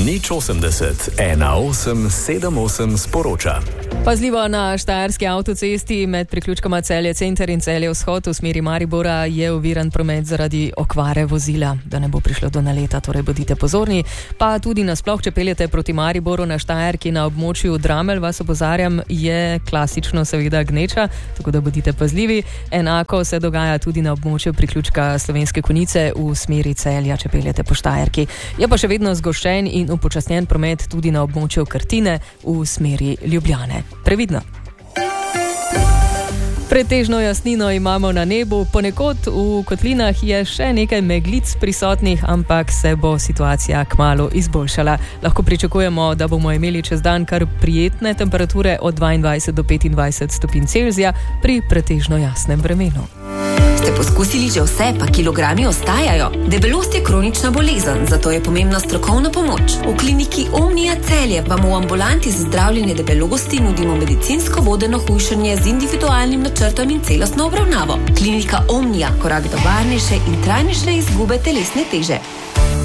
080 1878 sporoča. Pazljivo, na štajerski avtocesti med priključkoma Celje Center in Celje Vzhod v smeri Maribora je oviran promet zaradi okvare vozila, da ne bo prišlo do naleta, torej bodite pozorni. Pa tudi nasploh, če peljete proti Mariboru na Štajerki na območju Dramelj, vas opozarjam, je klasično seveda gneča, tako da bodite pazljivi. Enako se dogaja tudi na območju priključka Slovenske Konjice v smeri Celja, če peljete po Štajerki. Je pa še vedno zgoščen in upočasnjen promet tudi na območju Krtine v smeri Ljubljane. Previdno. Pretežno jasnino imamo na nebu, ponekod v kotlinah je še nekaj meglic prisotnih, ampak se bo situacija kmalu izboljšala. Lahko pričakujemo, da bomo imeli čez dan kar prijetne temperature od 22 do 25 stopinj Celzija pri pretežno jasnem vremenu. Ste poskusili že vse, pa kilogrami ostajajo? Debelost je kronična bolezen, zato je pomembna strokovna pomoč. V kliniki Omnia Celje vam v ambulanti za zdravljenje debelosti nudimo medicinsko vodeno hujšanje z individualnim načrtom in celostno obravnavo. Klinika Omnia, korak do varnejše in trajnejše izgube telesne teže.